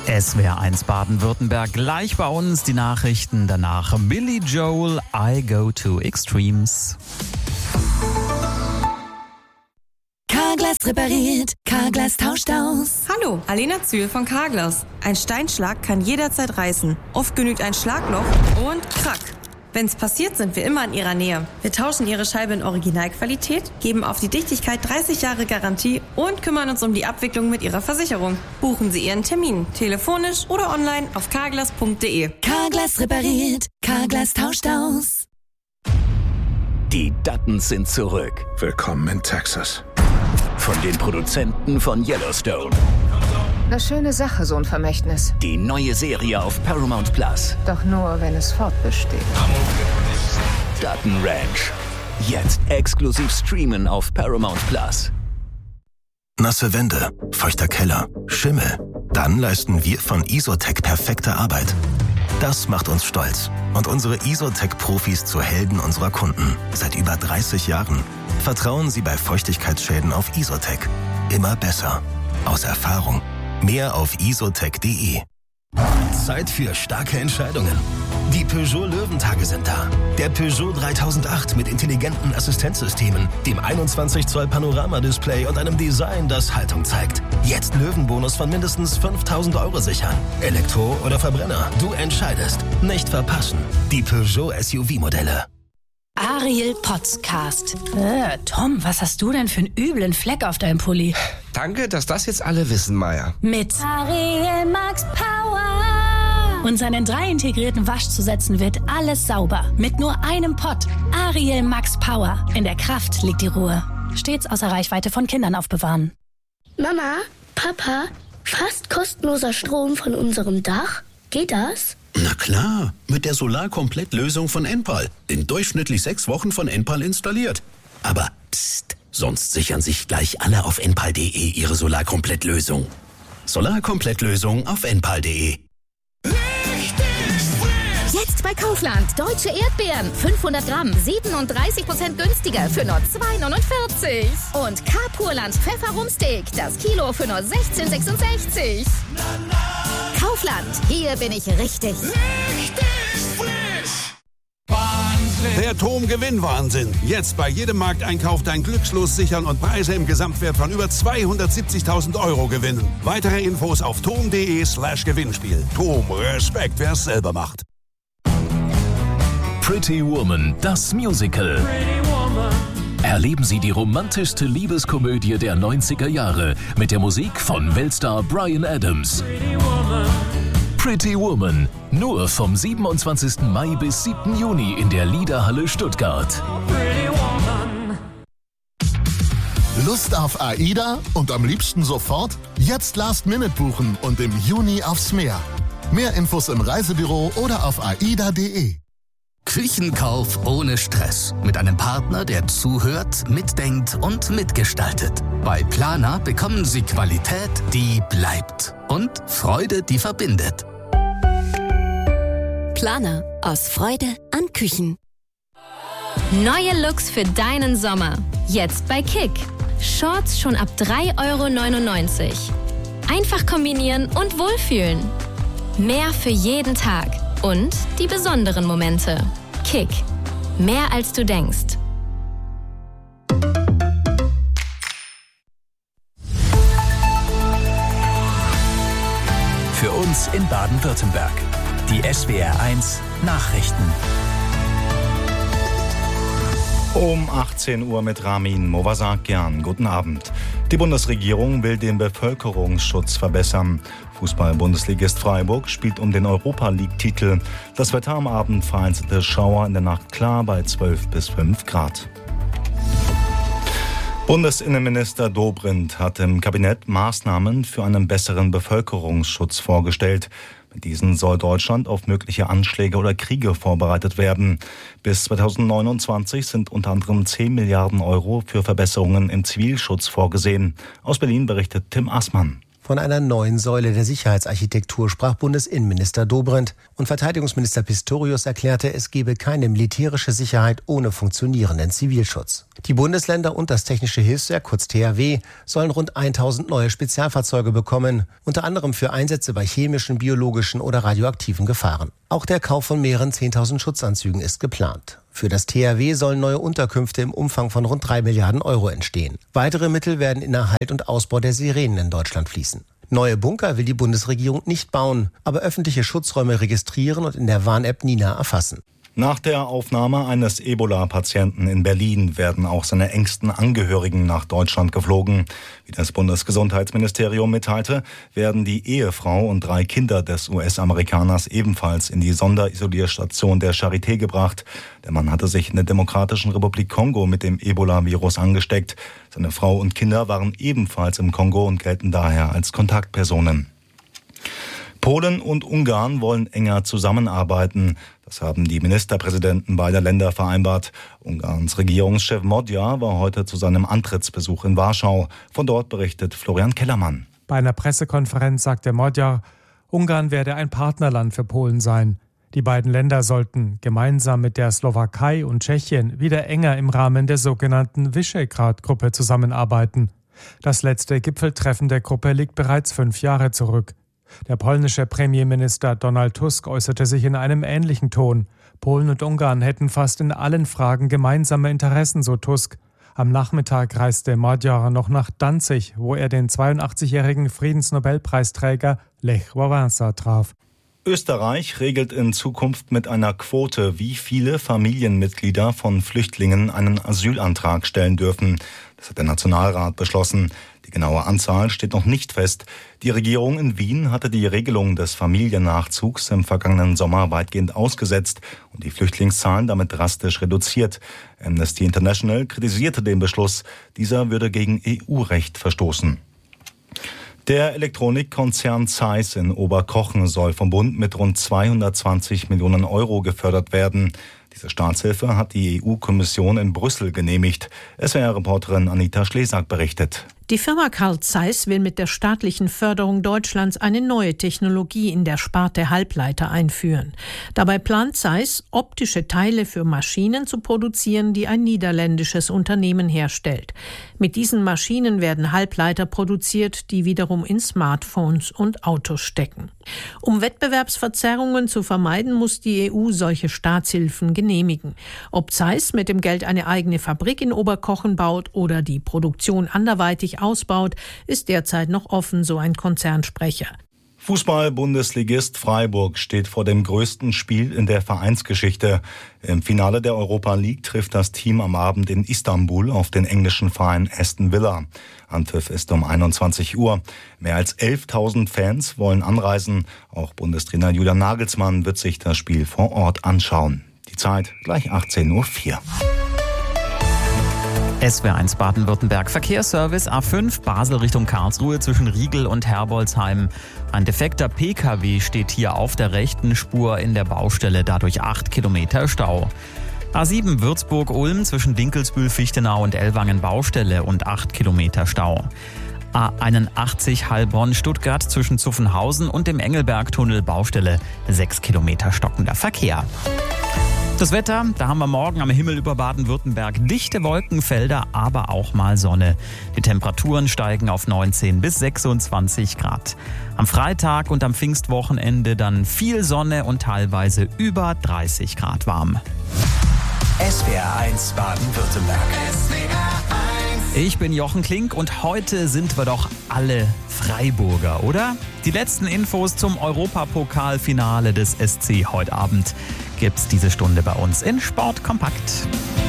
SWR 1 Baden-Württemberg, gleich bei uns die Nachrichten, danach Billy Joel, I Go to Extremes. Carglass repariert, Carglass tauscht aus. Hallo, Alena Zühl von Carglass. Ein Steinschlag kann jederzeit reißen. Oft genügt ein Schlagloch und krack. Wenn's passiert, sind wir immer in Ihrer Nähe. Wir tauschen Ihre Scheibe in Originalqualität, geben auf die Dichtigkeit 30 Jahre Garantie und kümmern uns um die Abwicklung mit Ihrer Versicherung. Buchen Sie Ihren Termin, telefonisch oder online auf carglass.de. Carglass repariert, Carglass tauscht aus. Die Duttons sind zurück. Willkommen in Texas. Von den Produzenten von Yellowstone. Eine schöne Sache, so ein Vermächtnis. Die neue Serie auf Paramount Plus. Doch nur, wenn es fortbesteht. Dutton Ranch. Jetzt exklusiv streamen auf Paramount Plus. Nasse Wände, feuchter Keller, Schimmel. Dann leisten wir von Isotec perfekte Arbeit. Das macht uns stolz und unsere Isotec-Profis zu Helden unserer Kunden. Seit über 30 Jahren. Vertrauen Sie bei Feuchtigkeitsschäden auf Isotec. Immer besser. Aus Erfahrung. Mehr auf isotec.de. Zeit für starke Entscheidungen. Die Peugeot Löwentage sind da. Der Peugeot 3008 mit intelligenten Assistenzsystemen, dem 21 Zoll Panoramadisplay und einem Design, das Haltung zeigt. Jetzt Löwenbonus von mindestens 5.000 € sichern. Elektro oder Verbrenner, du entscheidest. Nicht verpassen. Die Peugeot SUV-Modelle. Ariel Podcast. Tom, was hast du denn für einen üblen Fleck auf deinem Pulli? Danke, dass das jetzt alle wissen, Maya. Mit Ariel Max Power. Und seinen 3 integrierten Waschzusätzen wird alles sauber. Mit nur einem Pott. Ariel Max Power. In der Kraft liegt die Ruhe. Stets außer Reichweite von Kindern aufbewahren. Mama, Papa, fast kostenloser Strom von unserem Dach? Geht das? Na klar, mit der Solarkomplett-Lösung von Enpal. In durchschnittlich 6 Wochen von Enpal installiert. Aber psst, sonst sichern sich gleich alle auf enpal.de ihre Solarkomplett-Lösung. Solarkomplett-Lösung auf enpal.de. Jetzt bei Kaufland. Deutsche Erdbeeren. 500 Gramm. 37% günstiger für nur 2,49. Und K-Purland Pfefferrumsteak. Das Kilo für nur 16,66. Kaufland. Hier bin ich richtig. Der TOM-Gewinnwahnsinn. Jetzt bei jedem Markteinkauf dein Glückslos sichern und Preise im Gesamtwert von über 270.000 € gewinnen. Weitere Infos auf tom.de/Gewinnspiel. TOM, Respekt, wer es selber macht. Pretty Woman, das Musical. Erleben Sie die romantischste Liebeskomödie der 90er Jahre mit der Musik von Weltstar Bryan Adams. Pretty Woman, nur vom 27. Mai bis 7. Juni in der Liederhalle Stuttgart. Lust auf AIDA und am liebsten sofort? Jetzt Last-Minute buchen und im Juni aufs Meer. Mehr Infos im Reisebüro oder auf aida.de. Küchenkauf ohne Stress. Mit einem Partner, der zuhört, mitdenkt und mitgestaltet. Bei Planer bekommen Sie Qualität, die bleibt. Und Freude, die verbindet. Planer. Aus Freude an Küchen. Neue Looks für deinen Sommer. Jetzt bei Kick. Shorts schon ab 3,99 €. Einfach kombinieren und wohlfühlen. Mehr für jeden Tag. Und die besonderen Momente. Kick. Mehr als du denkst. Für uns in Baden-Württemberg. Die SWR 1 Nachrichten. Um 18 Uhr mit Ramin Movasakian. Guten Abend. Die Bundesregierung will den Bevölkerungsschutz verbessern. Fußball-Bundesligist Freiburg spielt um den Europa-League-Titel. Das Wetter am Abend vereinzelte Schauer, in der Nacht klar bei 12 bis 5 Grad. Bundesinnenminister Dobrindt hat im Kabinett Maßnahmen für einen besseren Bevölkerungsschutz vorgestellt. Mit diesen soll Deutschland auf mögliche Anschläge oder Kriege vorbereitet werden. Bis 2029 sind unter anderem 10 Milliarden € für Verbesserungen im Zivilschutz vorgesehen. Aus Berlin berichtet Tim Assmann. Von einer neuen Säule der Sicherheitsarchitektur sprach Bundesinnenminister Dobrindt und Verteidigungsminister Pistorius erklärte, es gebe keine militärische Sicherheit ohne funktionierenden Zivilschutz. Die Bundesländer und das Technische Hilfswerk, kurz THW, sollen rund 1000 neue Spezialfahrzeuge bekommen, unter anderem für Einsätze bei chemischen, biologischen oder radioaktiven Gefahren. Auch der Kauf von mehreren 10.000 Schutzanzügen ist geplant. Für das THW sollen neue Unterkünfte im Umfang von rund 3 Milliarden Euro entstehen. Weitere Mittel werden in Erhalt und Ausbau der Sirenen in Deutschland fließen. Neue Bunker will die Bundesregierung nicht bauen, aber öffentliche Schutzräume registrieren und in der Warn-App Nina erfassen. Nach der Aufnahme eines Ebola-Patienten in Berlin werden auch seine engsten Angehörigen nach Deutschland geflogen. Wie das Bundesgesundheitsministerium mitteilte, werden die Ehefrau und 3 Kinder des US-Amerikaners ebenfalls in die Sonderisolierstation der Charité gebracht. Der Mann hatte sich in der Demokratischen Republik Kongo mit dem Ebola-Virus angesteckt. Seine Frau und Kinder waren ebenfalls im Kongo und gelten daher als Kontaktpersonen. Polen und Ungarn wollen enger zusammenarbeiten. Das haben die Ministerpräsidenten beider Länder vereinbart. Ungarns Regierungschef Magyar war heute zu seinem Antrittsbesuch in Warschau. Von dort berichtet Florian Kellermann. Bei einer Pressekonferenz sagte Magyar, Ungarn werde ein Partnerland für Polen sein. Die beiden Länder sollten gemeinsam mit der Slowakei und Tschechien wieder enger im Rahmen der sogenannten Visegrad-Gruppe zusammenarbeiten. Das letzte Gipfeltreffen der Gruppe liegt bereits 5 Jahre zurück. Der polnische Premierminister Donald Tusk äußerte sich in einem ähnlichen Ton. Polen und Ungarn hätten fast in allen Fragen gemeinsame Interessen, so Tusk. Am Nachmittag reiste Magyar noch nach Danzig, wo er den 82-jährigen Friedensnobelpreisträger Lech Wałęsa traf. Österreich regelt in Zukunft mit einer Quote, wie viele Familienmitglieder von Flüchtlingen einen Asylantrag stellen dürfen. Das hat der Nationalrat beschlossen. Die genaue Anzahl steht noch nicht fest. Die Regierung in Wien hatte die Regelung des Familiennachzugs im vergangenen Sommer weitgehend ausgesetzt und die Flüchtlingszahlen damit drastisch reduziert. Amnesty International kritisierte den Beschluss. Dieser würde gegen EU-Recht verstoßen. Der Elektronikkonzern Zeiss in Oberkochen soll vom Bund mit rund 220 Millionen Euro gefördert werden. Diese Staatshilfe hat die EU-Kommission in Brüssel genehmigt. SWR-Reporterin Anita Schlesak berichtet. Die Firma Carl Zeiss will mit der staatlichen Förderung Deutschlands eine neue Technologie in der Sparte Halbleiter einführen. Dabei plant Zeiss, optische Teile für Maschinen zu produzieren, die ein niederländisches Unternehmen herstellt. Mit diesen Maschinen werden Halbleiter produziert, die wiederum in Smartphones und Autos stecken. Um Wettbewerbsverzerrungen zu vermeiden, muss die EU solche Staatshilfen genehmigen. Ob Zeiss mit dem Geld eine eigene Fabrik in Oberkochen baut oder die Produktion anderweitig ausbaut, ist derzeit noch offen, so ein Konzernsprecher. Fußball-Bundesligist Freiburg steht vor dem größten Spiel in der Vereinsgeschichte. Im Finale der Europa League trifft das Team am Abend in Istanbul auf den englischen Verein Aston Villa. Anpfiff ist um 21 Uhr. Mehr als 11.000 Fans wollen anreisen. Auch Bundestrainer Julian Nagelsmann wird sich das Spiel vor Ort anschauen. Die Zeit gleich 18.04 Uhr. SWR1 Baden-Württemberg Verkehrsservice A5 Basel Richtung Karlsruhe zwischen Riegel und Herbolzheim. Ein defekter PKW steht hier auf der rechten Spur in der Baustelle, dadurch 8 Kilometer Stau. A7 Würzburg-Ulm zwischen Dinkelsbühl, Fichtenau und Ellwangen Baustelle und 8 Kilometer Stau. A81 Heilbronn-Stuttgart zwischen Zuffenhausen und dem Engelbergtunnel Baustelle 6 Kilometer stockender Verkehr. Das Wetter, da haben wir morgen am Himmel über Baden-Württemberg dichte Wolkenfelder, aber auch mal Sonne. Die Temperaturen steigen auf 19 bis 26 Grad. Am Freitag und am Pfingstwochenende dann viel Sonne und teilweise über 30 Grad warm. SWR1 Baden-Württemberg. Ich bin Jochen Klink und heute sind wir doch alle Freiburger, oder? Die letzten Infos zum Europapokalfinale des SC heute Abend gibt's diese Stunde bei uns in Sport Kompakt.